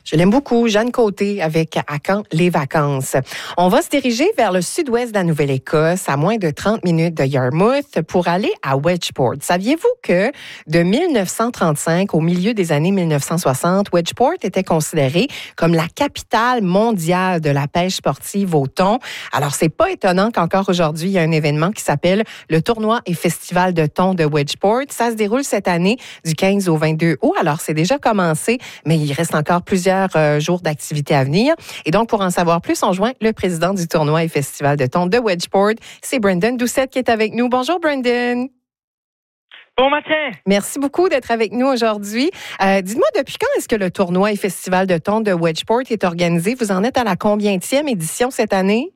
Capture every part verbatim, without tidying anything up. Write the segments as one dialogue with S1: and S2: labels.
S1: Je l'aime beaucoup, Jeanne Côté, avec À quand les vacances. On va se diriger vers le sud-ouest de la Nouvelle-Écosse, à moins de trente minutes de Yarmouth, pour aller à Wedgeport. Saviez-vous que de dix-neuf cent trente-cinq au milieu des années dix-neuf cent soixante, Wedgeport était considéré comme la capitale mondiale de la pêche sportive au thon? Alors, c'est pas étonnant qu'encore aujourd'hui, il y a un événement qui s'appelle le Tournoi et Festival de thon de Wedgeport. Ça se déroule cette année du quinze au vingt-deux août. Alors, c'est déjà commencé, mais il reste encore plusieurs euh, jours d'activité à venir. Et donc, pour en savoir plus, on joint le président du Tournoi et Festival de thon de Wedgeport. C'est Brendan Doucette qui est avec nous. Bonjour, Brendan.
S2: Bon matin.
S1: Merci beaucoup d'être avec nous aujourd'hui. Euh, dites-moi, depuis quand est-ce que le Tournoi et Festival de thon de Wedgeport est organisé? Vous en êtes à la combientième édition cette année?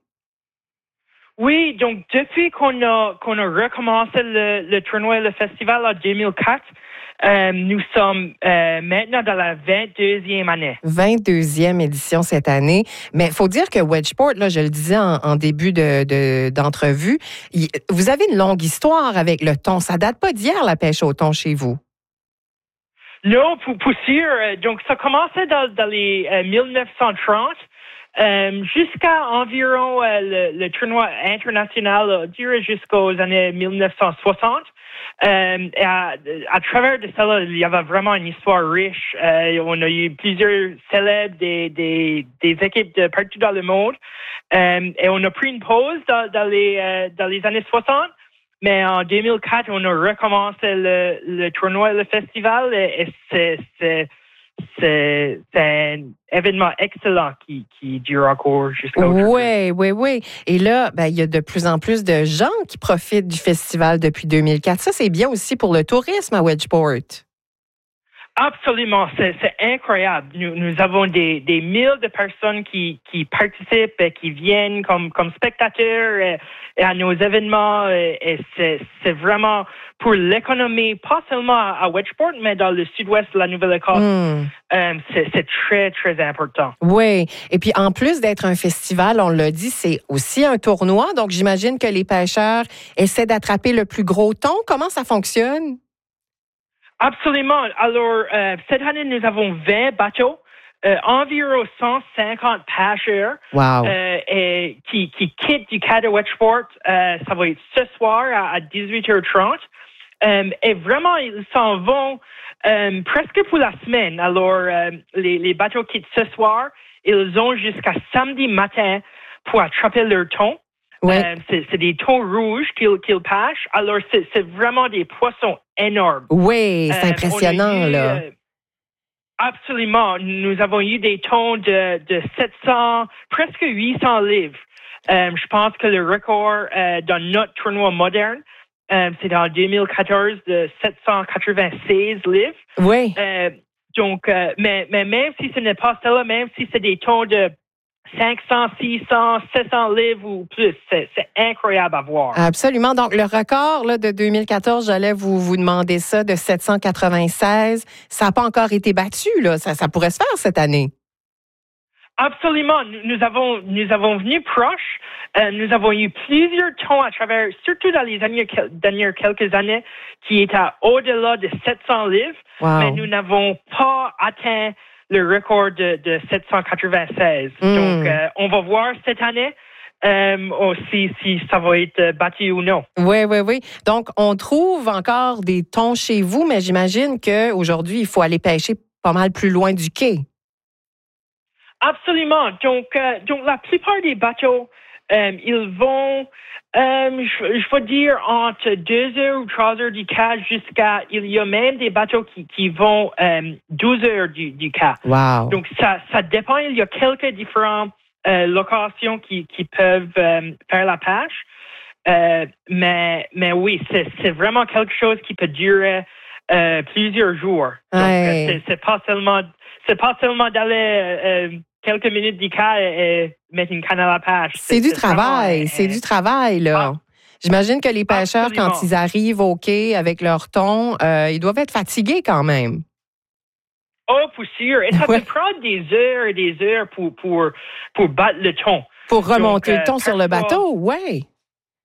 S2: Oui, donc depuis qu'on a qu'on a recommencé le, le tournoi et le festival en deux mille quatre, euh, nous sommes euh, maintenant dans la vingt-deuxième année.
S1: vingt-deuxième édition cette année. Mais il faut dire que Wedgeport, là, je le disais en, en début de, de, d'entrevue, il, vous avez une longue histoire avec le thon. Ça date pas d'hier, la pêche au thon chez vous.
S2: Non, pour, pour sûr. Donc, ça commençait dans, dans les euh, dix-neuf cent trente. Euh, jusqu'à environ euh, le, le tournoi international euh, duré jusqu'aux années dix-neuf cent soixante. Euh, et à, à travers de cela, il y avait vraiment une histoire riche. Euh, on a eu plusieurs célèbres des, des, des équipes de partout dans le monde. Euh, et on a pris une pause dans, dans, les, euh, dans les années soixante. Mais en deux mille quatre, on a recommencé le, le tournoi et le festival. Et, et c'est... c'est C'est, c'est un événement excellent qui, qui dure encore jusqu'à aujourd'hui.
S1: Oui, oui, oui. Et là, ben, il y a de plus en plus de gens qui profitent du festival depuis deux mille quatre. Ça, c'est bien aussi pour le tourisme à Wedgeport.
S2: Absolument, c'est, c'est incroyable. Nous, nous avons des, des milles de personnes qui, qui participent et qui viennent comme, comme spectateurs et, et à nos événements. Et, et c'est, c'est vraiment pour l'économie, pas seulement à Wedgeport, mais dans le sud-ouest de la Nouvelle-Écosse. Mm. Euh, c'est, c'est très, très important.
S1: Oui. Et puis, en plus d'être un festival, on l'a dit, c'est aussi un tournoi. Donc, j'imagine que les pêcheurs essaient d'attraper le plus gros thon. Comment ça fonctionne?
S2: Absolument. Alors, euh, cette année, nous avons vingt bateaux, euh, environ cent cinquante pêcheurs
S1: wow.
S2: euh, et, qui, qui quittent du quai de Wedgeport. Euh, ça va être ce soir à, à dix-huit heures trente. Euh, et vraiment, ils s'en vont euh, presque pour la semaine. Alors, euh, les, les bateaux quittent ce soir. Ils ont jusqu'à samedi matin pour attraper leur thon.
S1: Oui.
S2: Euh, c'est, c'est des thons rouges qu'ils, qu'ils pêchent. Alors, c'est, c'est vraiment des poissons énormes.
S1: Oui, c'est euh, impressionnant,
S2: eu,
S1: là.
S2: Euh, absolument. Nous avons eu des thons de, de sept cents, presque huit cents livres. Euh, je pense que le record euh, dans notre tournoi moderne, euh, c'est en deux mille quatorze de sept cent quatre-vingt-seize livres.
S1: Oui.
S2: Euh, donc, euh, mais, mais même si ce n'est pas cela, même si c'est des thons de cinq cents, six cents, sept cents livres ou plus. C'est, c'est incroyable à voir.
S1: Absolument. Donc, le record là, de deux mille quatorze, j'allais vous, vous demander ça, de sept cent quatre-vingt-seize. Ça n'a pas encore été battu, là. Ça, ça pourrait se faire cette année.
S2: Absolument. Nous, nous avons, nous avons venu proche. Euh, nous avons eu plusieurs thons à travers, surtout dans les dernières, dernières quelques années, qui étaient au-delà de sept cents livres.
S1: Wow.
S2: Mais nous n'avons pas atteint le record de, de sept cent quatre-vingt-seize. Mm. Donc, euh, on va voir cette année euh, aussi si ça va être battu ou non.
S1: Oui, oui, oui. Donc, on trouve encore des thons chez vous, mais j'imagine qu'aujourd'hui, il faut aller pêcher pas mal plus loin du quai.
S2: Absolument. Donc, euh, donc la plupart des bateaux, euh, ils vont, euh, je, je veux dire, entre deux heures ou trois heures du quai jusqu'à, il y a même des bateaux qui, qui vont euh, douze heures du, du quai.
S1: Wow.
S2: Donc, ça, ça dépend. Il y a quelques différentes euh, locations qui, qui peuvent euh, faire la pêche. Euh, mais, mais oui, c'est, c'est vraiment quelque chose qui peut durer euh, plusieurs jours. Donc,
S1: ouais.
S2: c'est, c'est pas seulement, c'est pas seulement d'aller euh, quelques minutes du quai et, et mettre une canne à la pêche.
S1: C'est, c'est du c'est travail, vraiment, c'est euh, du travail, là. Ah, j'imagine que les pêcheurs, absolument. Quand ils arrivent au quai avec leur thon, euh, ils doivent être fatigués quand même.
S2: Oh, pour sûr. Et ça ouais. peut prendre des heures et des heures pour, pour, pour battre le thon.
S1: Pour remonter Donc, le thon euh, sur le bateau, oui.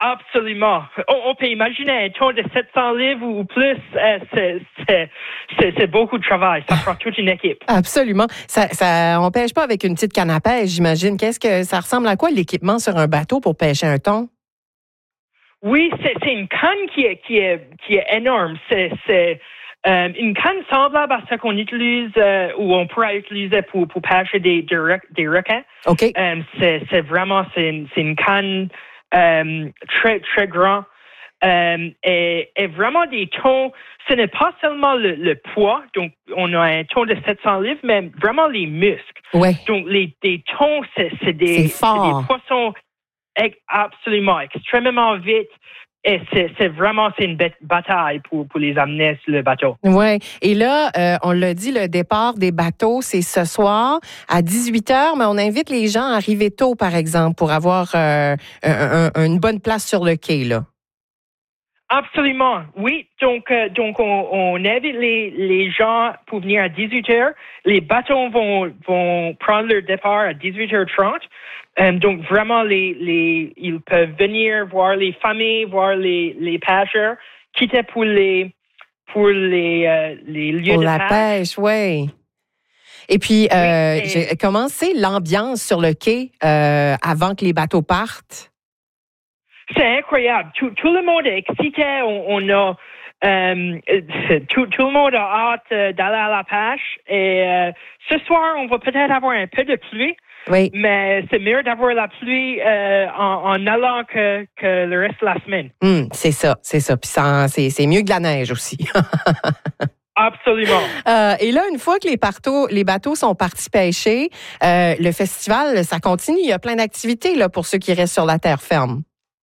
S2: Absolument. On, on peut imaginer un ton de sept cents livres ou plus, euh, c'est, c'est, c'est, c'est beaucoup de travail. Ça prend toute une équipe.
S1: Absolument. Ça, ça, on pêche pas avec une petite canne à pêche, j'imagine. Qu'est-ce que ça ressemble à quoi l'équipement sur un bateau pour pêcher un thon?
S2: Oui, c'est, c'est une canne qui est, qui est, qui est énorme. C'est, c'est euh, une canne semblable à ce qu'on utilise euh, ou on pourrait utiliser pour, pour pêcher des, des, des requins.
S1: OK.
S2: Euh, c'est, c'est vraiment, c'est une, c'est une canne Euh, très, très grand. Euh, et, et vraiment des thons, ce n'est pas seulement le, le poids, donc on a un thon de sept cents livres, mais vraiment les muscles.
S1: Ouais.
S2: Donc les, des thons, c'est, c'est, des,
S1: c'est, fort.
S2: c'est des poissons absolument extrêmement vite. Et c'est, c'est vraiment c'est une bataille pour, pour les amener sur le bateau.
S1: Oui. Et là, euh, on l'a dit, le départ des bateaux, c'est ce soir à dix-huit heures, mais on invite les gens à arriver tôt, par exemple, pour avoir euh, un, un, une bonne place sur le quai, là.
S2: Absolument, oui. Donc, euh, donc on, on invite les, les gens pour venir à dix-huit heures. Les bateaux vont, vont prendre leur départ à dix-huit heures trente. Euh, donc, vraiment, les, les, ils peuvent venir voir les familles, voir les, les pêcheurs, quitter pour les, pour les, euh, les lieux
S1: pour
S2: de
S1: la
S2: pêche.
S1: pêche, oui. Et puis, euh,
S2: oui, et...
S1: j'ai, comment c'est l'ambiance sur le quai euh, avant que les bateaux partent?
S2: C'est incroyable. Tout, tout le monde est excité. On, on a euh, tout, tout le monde a hâte d'aller à la pêche. Et euh, ce soir, on va peut-être avoir un peu de pluie.
S1: Oui.
S2: Mais c'est mieux d'avoir la pluie euh, en, en allant que, que le reste de la semaine.
S1: Mmh, c'est ça, c'est ça. Puis ça, c'est, c'est mieux que la neige aussi.
S2: Absolument.
S1: Euh, et là, une fois que les bateaux, les bateaux sont partis pêcher, euh, le festival, ça continue. Il y a plein d'activités là pour ceux qui restent sur la terre ferme.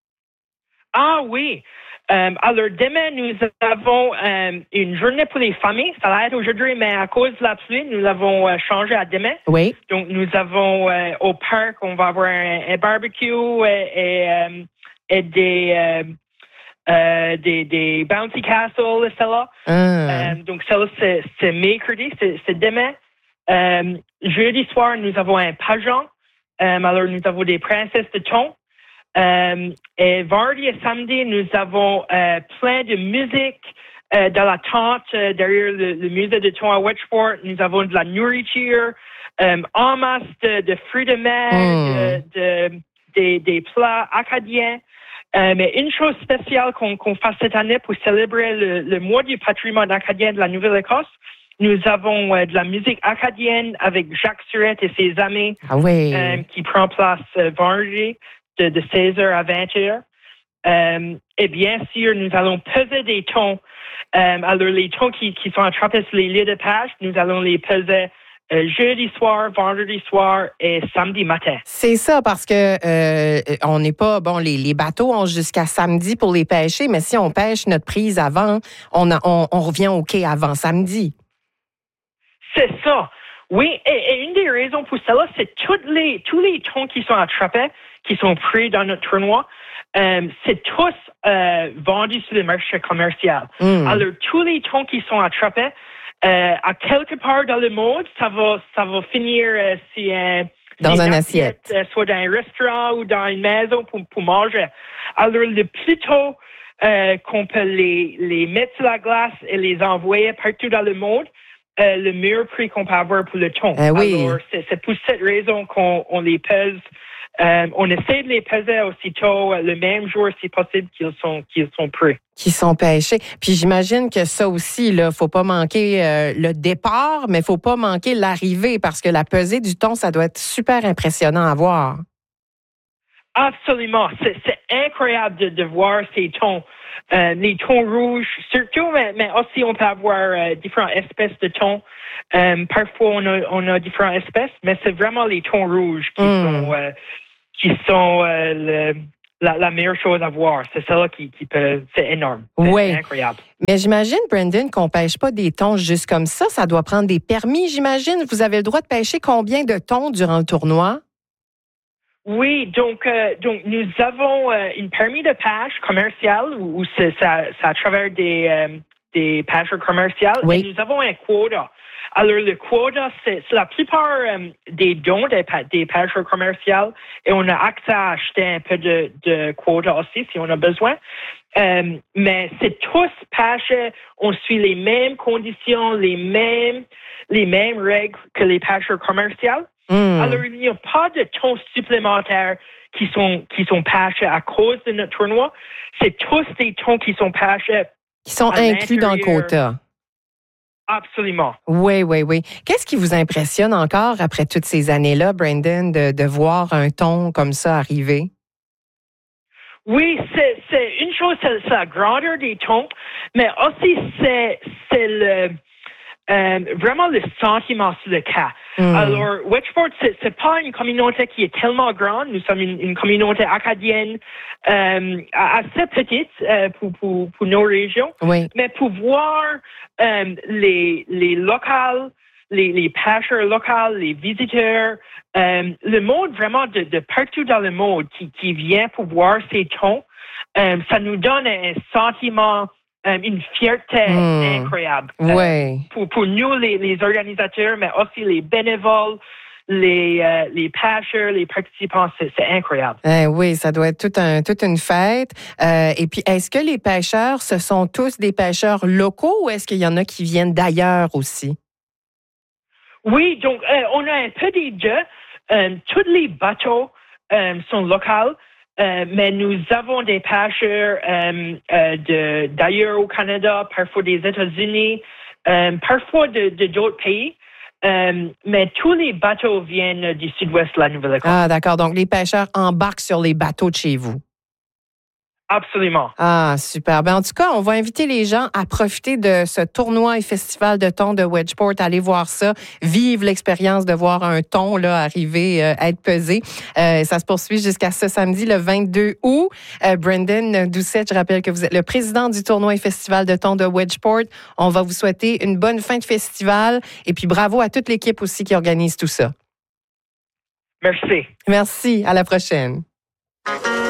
S2: Ah oui. Euh, alors, demain, nous avons euh, une journée pour les familles. Ça va être aujourd'hui, mais à cause de la pluie, nous l'avons euh, changé à demain.
S1: Oui.
S2: Donc, nous avons euh, au parc, on va avoir un, un barbecue et, et, euh, et des, euh, euh, des, des bouncy castles, et cela.
S1: Ah.
S2: Euh, donc, ça, c'est, c'est mercredi, c'est, c'est demain. Euh, jeudi soir, nous avons un pageant. Euh, alors, nous avons des princesses de thon. Euh, et vendredi et samedi, nous avons euh, plein de musique euh, dans la tente euh, derrière le, le musée de thon à Wedgeport. Nous avons de la nourriture, euh, en masse de, de fruits de mer, mm. de, de, des, des plats acadiens. Euh, mais une chose spéciale qu'on, qu'on fait cette année pour célébrer le, le mois du patrimoine acadien de la Nouvelle-Écosse, nous avons euh, de la musique acadienne avec Jacques Surette et ses amis
S1: ah oui.
S2: euh, qui prend place euh, vendredi. De, de seize heures à vingt heures. Euh, et bien sûr, nous allons peser des thons. Euh, alors, les thons qui, qui sont attrapés sur les lieux de pêche, nous allons les peser euh, jeudi soir, vendredi soir et samedi matin.
S1: C'est ça, parce que euh, on n'est pas... Bon, les, les bateaux ont jusqu'à samedi pour les pêcher, mais si on pêche notre prise avant, on, a, on, on revient au quai avant samedi.
S2: C'est ça. Oui, et, et une des raisons pour cela, c'est toutes les, tous les thons qui sont attrapés, qui sont pris dans notre tournoi, euh, c'est tous euh, vendus sur le marché commercial. Mm. Alors, tous les thons qui sont attrapés, euh, à quelque part dans le monde, ça va, ça va finir euh, si un...
S1: Dans une assiette. assiette.
S2: Euh, soit dans un restaurant ou dans une maison pour, pour manger. Alors, le plus tôt euh, qu'on peut les, les mettre sur la glace et les envoyer partout dans le monde, Euh, le meilleur prix qu'on peut avoir pour le thon.
S1: Euh, oui.
S2: Alors, c'est, c'est pour cette raison qu'on on les pèse. Euh, on essaie de les peser aussitôt, le même jour, si possible, qu'ils sont, qu'ils sont prêts.
S1: Qui sont pêchés. Puis j'imagine que ça aussi, là, faut pas manquer euh, le départ, mais faut pas manquer l'arrivée, parce que la pesée du thon, ça doit être super impressionnant à voir.
S2: Absolument. C'est, c'est incroyable de, de voir ces thons. Euh, les thons rouges, surtout, mais, mais aussi on peut avoir euh, différentes espèces de thons. Euh, parfois, on a, on a différentes espèces, mais c'est vraiment les thons rouges qui mm. sont, euh, qui sont euh, le, la, la meilleure chose à voir. C'est ça qui, qui peut... C'est énorme. C'est
S1: oui.
S2: incroyable.
S1: Mais j'imagine, Brandon, qu'on pêche pas des thons juste comme ça. Ça doit prendre des permis, j'imagine. Vous avez le droit de pêcher combien de thons durant le tournoi?
S2: Oui, donc euh, donc nous avons euh, une permis de pêche commerciale où, où c'est ça, ça à travers des euh, des pêcheurs commerciaux.
S1: Oui.
S2: Et nous avons un quota. Alors, le quota, c'est, c'est la plupart euh, des dons des, des pêcheurs commerciaux et on a accès à acheter un peu de, de quota aussi si on a besoin. Euh, mais c'est tous pêcheurs, on suit les mêmes conditions, les mêmes, les mêmes règles que les pêcheurs commerciaux. Mm. Alors, il n'y a pas de thons supplémentaires qui sont, qui sont pêchés à cause de notre tournoi. C'est tous des thons qui sont pêchés.
S1: Qui sont inclus dans le quota.
S2: Absolument.
S1: Oui, oui, oui. Qu'est-ce qui vous impressionne encore après toutes ces années-là, Brandon, de, de voir un thon comme ça arriver?
S2: Oui, c'est, c'est une chose, c'est, c'est la grandeur des thons, mais aussi c'est, c'est le, euh, vraiment le sentiment sur le cas. Mm. Alors, Wedgeport, c'est, c'est pas une communauté qui est tellement grande. Nous sommes une, une communauté acadienne euh, assez petite euh, pour, pour, pour nos régions.
S1: Oui.
S2: Mais pour voir euh, les, les locaux, les, les pêcheurs locaux, les visiteurs, euh, le monde vraiment de, de partout dans le monde qui, qui vient pour voir ces thons, euh, ça nous donne un sentiment, euh, une fierté mmh. incroyable.
S1: Ouais.
S2: Euh, pour, pour nous, les, les organisateurs, mais aussi les bénévoles, les, euh, les pêcheurs, les participants, c'est, c'est incroyable.
S1: Eh oui, ça doit être tout un, toute une fête. Euh, et puis, est-ce que les pêcheurs, ce sont tous des pêcheurs locaux ou est-ce qu'il y en a qui viennent d'ailleurs aussi?
S2: Oui, donc euh, on a un peu des deux. Euh, tous les bateaux euh, sont locaux, euh, mais nous avons des pêcheurs euh, euh, de, d'ailleurs au Canada, parfois des États-Unis, euh, parfois de, de d'autres pays. Euh, mais tous les bateaux viennent du sud-ouest de la Nouvelle-Écosse.
S1: Ah, d'accord. Donc, les pêcheurs embarquent sur les bateaux de chez vous.
S2: Absolument.
S1: Ah, super. Ben, en tout cas, on va inviter les gens à profiter de ce tournoi et festival de thon de Wedgeport. Allez voir ça. Vive l'expérience de voir un thon là, arriver, euh, être pesé. Euh, ça se poursuit jusqu'à ce samedi, le vingt-deux août. Euh, Brandon Doucette, je rappelle que vous êtes le président du tournoi et festival de thon de Wedgeport. On va vous souhaiter une bonne fin de festival. Et puis, bravo à toute l'équipe aussi qui organise tout ça.
S2: Merci.
S1: Merci. À la prochaine.